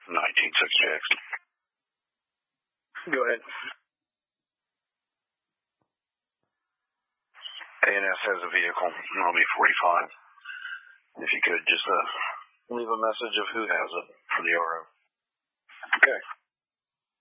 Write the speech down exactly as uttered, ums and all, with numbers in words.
nineteen six Jackson. Go ahead. A N S has a vehicle. It'll be forty-five. If you could just uh, leave a message of who has it for the R O. Okay.